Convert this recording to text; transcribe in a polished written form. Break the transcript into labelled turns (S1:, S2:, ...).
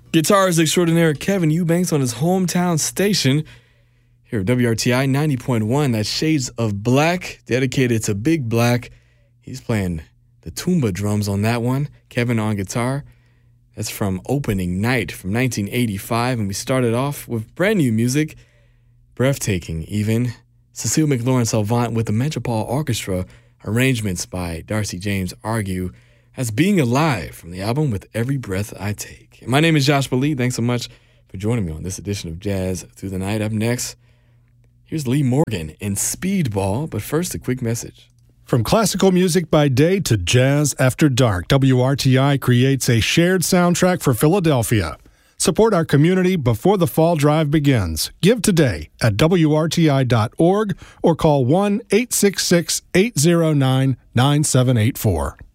S1: Guitarist extraordinaire Kevin Eubanks on his hometown station here at WRTI 90.1. That's Shades of Black, dedicated to Big Black. He's playing the tuba drums on that one. Kevin on guitar. That's from Opening Night from 1985. And we started off with brand new music, breathtaking even. Cecile McLaurin Salvant with the Metropole Orchestra, arrangements by Darcy James Argue, as Being Alive from the album With Every Breath I Take. And my name is Joshua Lee. Thanks so much for joining me on this edition of Jazz Through the Night. Up next, here's Lee Morgan in Speedball, but first a quick message.
S2: From classical music by day to jazz after dark, WRTI creates a shared soundtrack for Philadelphia. Support our community before the fall drive begins. Give today at WRTI.org or call 1-866-809-9784.